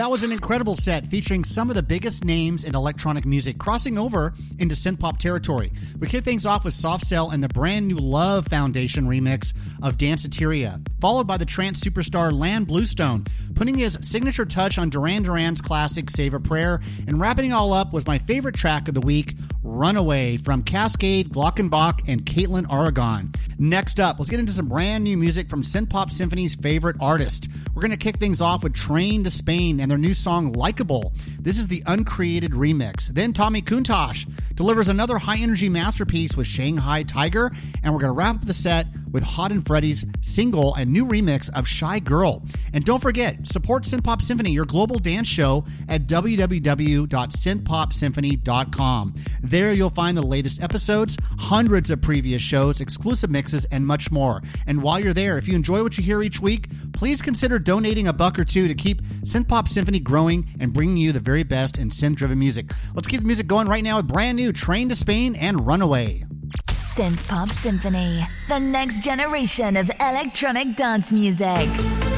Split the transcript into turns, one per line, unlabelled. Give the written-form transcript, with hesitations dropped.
That was an incredible set featuring some of the biggest names in electronic music, crossing over into synth-pop territory. We kick things off with Soft Cell and the brand new Love Foundation remix of Danceteria, followed by the trance superstar Lan Bluestone, putting his signature touch on Duran Duran's classic Save a Prayer, and wrapping it all up was my favorite track of the week, Runaway, from Cascade, Glockenbach, and Caitlin Aragon. Next up, let's get into some brand new music from Synthpop Symphony's favorite artist. We're going to kick things off with Train to Spain and their new song, Likeable. This is the uncreated remix. Then Tommy Kuntosh delivers another high-energy masterpiece with Shanghai Tiger, and we're going to wrap up the set with Hot and Freddy's single and new remix of Shy Girl. And don't forget, support Synthpop Symphony, your global dance show, at www.synthpopsymphony.com. There you'll find the latest episodes, hundreds of previous shows, exclusive mixes, and much more. And while you're there, if you enjoy what you hear each week, please consider donating $1 or $2 to keep Synthpop Symphony growing and bringing you the very best in synth-driven music. Let's keep the music going right now with brand new Train to Spain and Runaway.
Synthpop Symphony, the next generation of electronic dance music.